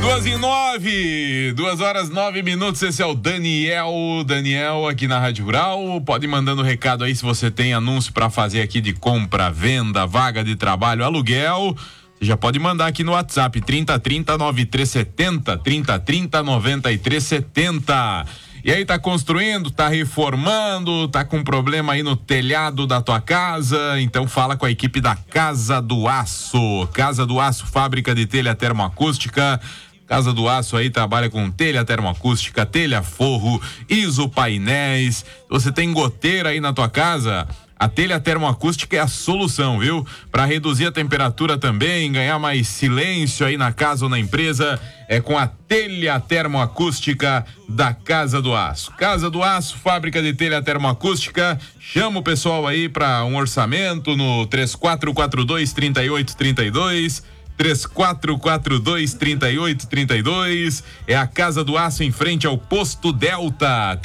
2:09, 2h09. Esse é o Daniel aqui na Rádio Rural. Pode ir mandando recado aí se você tem anúncio para fazer aqui de compra, venda, vaga de trabalho, aluguel. Você já pode mandar aqui no WhatsApp 3030-9370, 3030-9370. E aí, tá construindo, tá reformando, tá com problema aí no telhado da tua casa? Então fala com a equipe da Casa do Aço. Casa do Aço, fábrica de telha termoacústica. Casa do Aço aí trabalha com telha termoacústica, telha forro, isopainéis. Você tem goteira aí na tua casa? A telha termoacústica é a solução, viu? Para reduzir a temperatura também, ganhar mais silêncio aí na casa ou na empresa, é com a telha termoacústica da Casa do Aço. Casa do Aço, fábrica de telha termoacústica. Chama o pessoal aí para um orçamento no 3442-3832. 3442-3832. É a Casa do Aço em frente ao Posto Delta.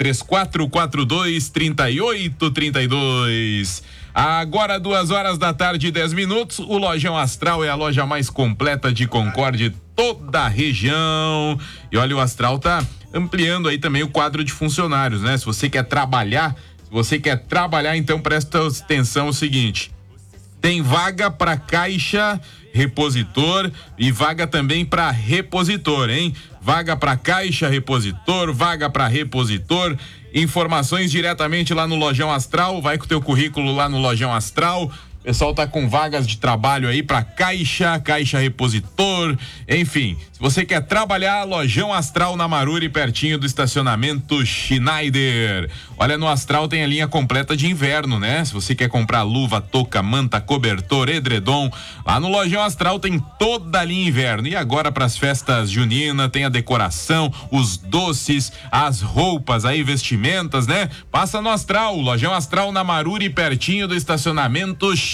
3442-3832. Agora 2h10. O Lojão Astral é a loja mais completa de Concórdia de toda a região. E olha, o Astral tá ampliando aí também o quadro de funcionários, né? Se você quer trabalhar, então presta atenção, o seguinte: tem vaga para caixa repositor e vaga também para repositor, hein? Vaga para caixa repositor, vaga para repositor. Informações diretamente lá no Lojão Astral. Vai com o teu currículo lá no Lojão Astral. O pessoal tá com vagas de trabalho aí para caixa repositor, enfim. Se você quer trabalhar, Lojão Astral na Maruri, pertinho do estacionamento Schneider. Olha, no Astral tem a linha completa de inverno, né? Se você quer comprar luva, touca, manta, cobertor, edredom, lá no Lojão Astral tem toda a linha inverno. E agora para as festas juninas tem a decoração, os doces, as roupas aí, vestimentas, né? Passa no Astral, Lojão Astral na Maruri, pertinho do estacionamento